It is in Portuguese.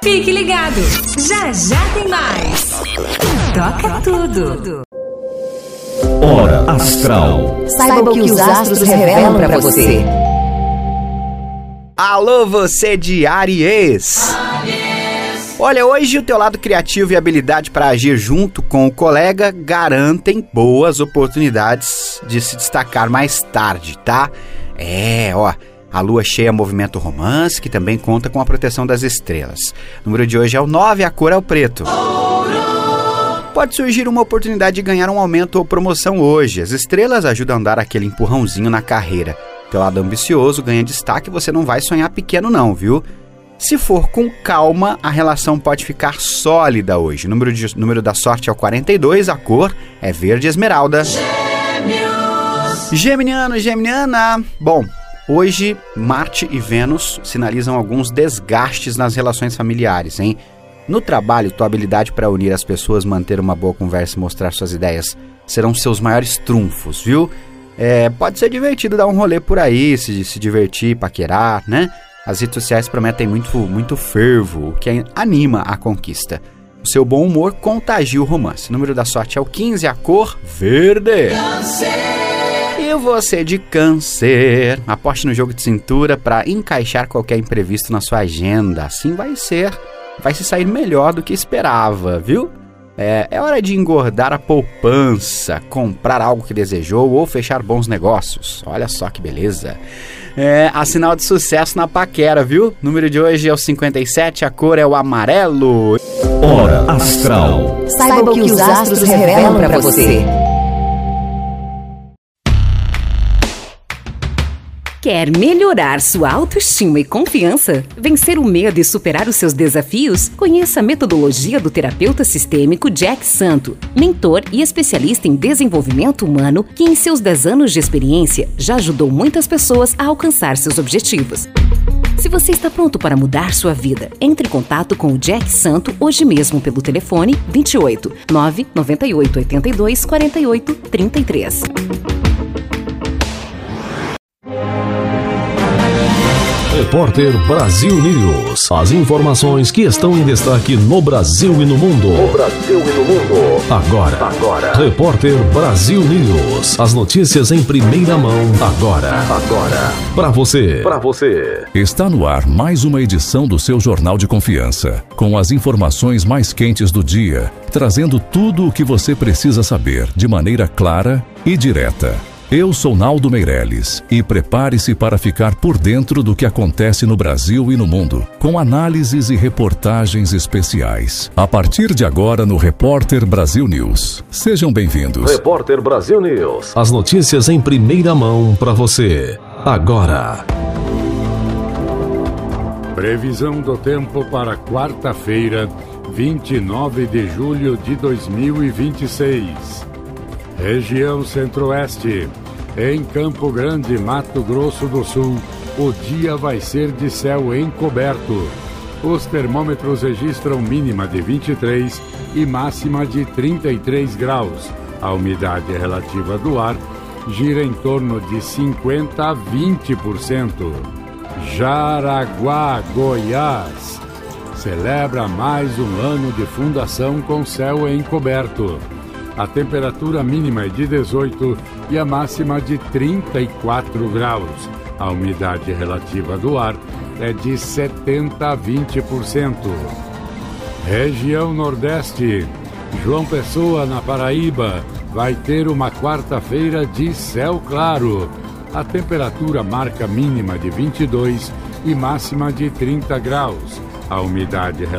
Fique ligado, já já tem mais. Toca tudo. Hora Astral. Saiba o que os astros revelam pra você. Alô, você de Áries! Olha, hoje o teu lado criativo e habilidade para agir junto com o colega garantem boas oportunidades de se destacar mais tarde, tá? A lua cheia movimenta o romance, que também conta com a proteção das estrelas. O número de hoje é o 9, a cor é o preto. Pode surgir uma oportunidade de ganhar um aumento ou promoção hoje. As estrelas ajudam a dar aquele empurrãozinho na carreira. Teu lado ambicioso ganha destaque e você não vai sonhar pequeno não, viu? Se for com calma, a relação pode ficar sólida hoje. O número da sorte é o 42, a cor é verde esmeralda. Geminiano, Geminiana. Bom, hoje Marte e Vênus sinalizam alguns desgastes nas relações familiares, hein? No trabalho, tua habilidade para unir as pessoas, manter uma boa conversa e mostrar suas ideias serão seus maiores trunfos, viu? Pode ser divertido dar um rolê por aí, se divertir, paquerar, né? As redes sociais prometem muito fervo, o que anima a conquista. O seu bom humor contagia o romance. O número da sorte é o 15, a cor verde. E você de Câncer, aposte no jogo de cintura para encaixar qualquer imprevisto na sua agenda. Assim vai se sair melhor do que esperava, viu? É hora de engordar a poupança, comprar algo que desejou ou fechar bons negócios. Olha só que beleza. A sinal de sucesso na paquera, viu? O número de hoje é o 57, a cor é o amarelo. Hora Astral. Saiba o que os astros revelam pra você. Quer melhorar sua autoestima e confiança? Vencer o medo e superar os seus desafios? Conheça a metodologia do terapeuta sistêmico Jack Santo, mentor e especialista em desenvolvimento humano, que em seus 10 anos de experiência já ajudou muitas pessoas a alcançar seus objetivos. Se você está pronto para mudar sua vida, entre em contato com o Jack Santo hoje mesmo pelo telefone 28 998 82 48 33. Repórter Brasil News. As informações que estão em destaque no Brasil e no mundo. Agora. Repórter Brasil News. As notícias em primeira mão. Agora. Pra você. Está no ar mais uma edição do seu Jornal de Confiança. Com as informações mais quentes do dia. Trazendo tudo o que você precisa saber de maneira clara e direta. Eu sou Naldo Meirelles e prepare-se para ficar por dentro do que acontece no Brasil e no mundo, com análises e reportagens especiais. A partir de agora no Repórter Brasil News. Sejam bem-vindos. Repórter Brasil News. As notícias em primeira mão para você. Agora. Previsão do tempo para quarta-feira, 29 de julho de 2026. Região Centro-Oeste. Em Campo Grande, Mato Grosso do Sul, o dia vai ser de céu encoberto. Os termômetros registram mínima de 23 e máxima de 33 graus. A umidade relativa do ar gira em torno de 50% a 20%. Jaraguá, Goiás, celebra mais um ano de fundação com céu encoberto. A temperatura mínima é de 18 e a máxima de 34 graus. A umidade relativa do ar é de 70% a 20%. Região Nordeste. João Pessoa, na Paraíba, vai ter uma quarta-feira de céu claro. A temperatura marca mínima de 22 e máxima de 30 graus. A umidade